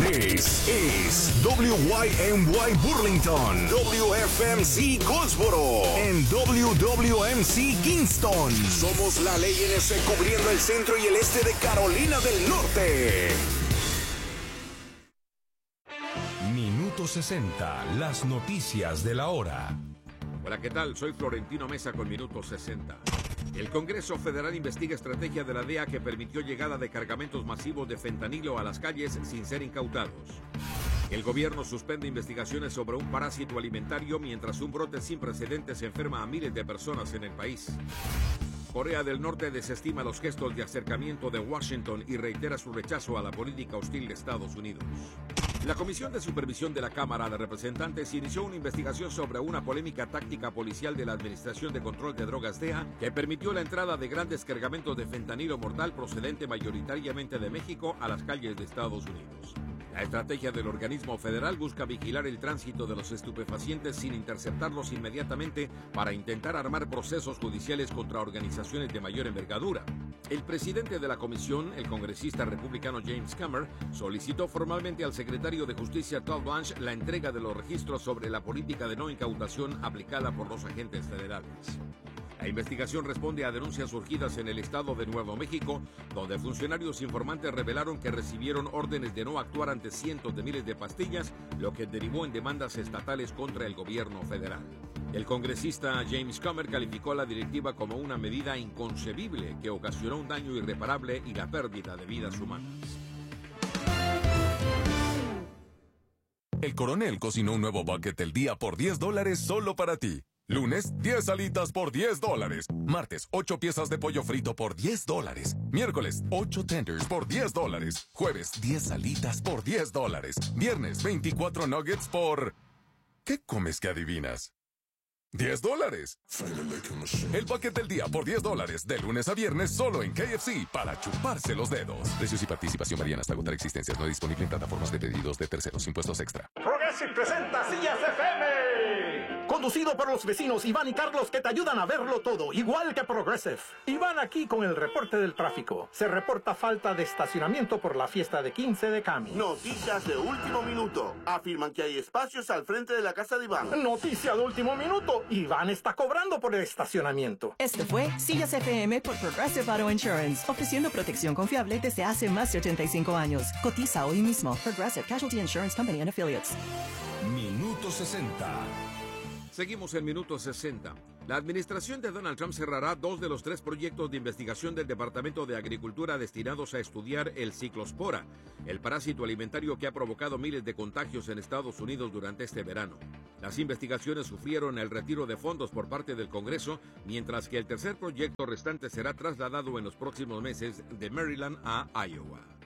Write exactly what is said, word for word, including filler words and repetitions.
es, es W Y M Y Burlington, W F M C Goldsboro, en W W M C Kingston. Somos la ley N S cubriendo el centro y el este de Carolina del Norte. Minuto sesenta, las noticias de la hora. Hola, ¿qué tal? Soy Florentino Mesa con Minuto sesenta. El Congreso Federal investiga estrategia de la D E A que permitió llegada de cargamentos masivos de fentanilo a las calles sin ser incautados. El gobierno suspende investigaciones sobre un parásito alimentario mientras un brote sin precedentes enferma a miles de personas en el país. Corea del Norte desestima los gestos de acercamiento de Washington y reitera su rechazo a la política hostil de Estados Unidos. La Comisión de Supervisión de la Cámara de Representantes inició una investigación sobre una polémica táctica policial de la Administración de Control de Drogas D E A que permitió la entrada de grandes cargamentos de fentanilo mortal procedente mayoritariamente de México a las calles de Estados Unidos. La estrategia del organismo federal busca vigilar el tránsito de los estupefacientes sin interceptarlos inmediatamente para intentar armar procesos judiciales contra organizaciones de mayor envergadura. El presidente de la comisión, el congresista republicano James Comer, solicitó formalmente al secretario de Justicia Todd Blanche la entrega de los registros sobre la política de no incautación aplicada por los agentes federales. La investigación responde a denuncias surgidas en el estado de Nuevo México, donde funcionarios informantes revelaron que recibieron órdenes de no actuar ante cientos de miles de pastillas, lo que derivó en demandas estatales contra el gobierno federal. El congresista James Comer calificó la directiva como una medida inconcebible que ocasionó un daño irreparable y la pérdida de vidas humanas. El Coronel cocinó un nuevo bucket del día por diez dólares solo para ti. Lunes, diez alitas por diez dólares. Martes, ocho piezas de pollo frito por diez dólares. Miércoles, ocho tenders por diez dólares. Jueves, diez alitas por diez dólares. Viernes, veinticuatro nuggets por... ¿Qué comes que adivinas? diez dólares. El bucket del día por diez dólares. De lunes a viernes solo en K F C para chuparse los dedos. Precios y participación varían hasta agotar existencias. No disponible en plataformas de pedidos de terceros. Impuestos extra. Progressive presenta Sillas F M. Conducido por los vecinos Iván y Carlos que te ayudan a verlo todo, igual que Progressive. Iván aquí con el reporte del tráfico. Se reporta falta de estacionamiento por la fiesta de quince de Cami. Noticias de último minuto. Afirman que hay espacios al frente de la casa de Iván. Noticia de último minuto. Iván está cobrando por el estacionamiento. Este fue Sillas F M por Progressive Auto Insurance, ofreciendo protección confiable desde hace más de ochenta y cinco años. Cotiza hoy mismo. Progressive Casualty Insurance Company and Affiliates. Minuto sesenta. Seguimos en Minuto sesenta. La administración de Donald Trump cerrará dos de los tres proyectos de investigación del Departamento de Agricultura destinados a estudiar el ciclospora, el parásito alimentario que ha provocado miles de contagios en Estados Unidos durante este verano. Las investigaciones sufrieron el retiro de fondos por parte del Congreso, mientras que el tercer proyecto restante será trasladado en los próximos meses de Maryland a Iowa.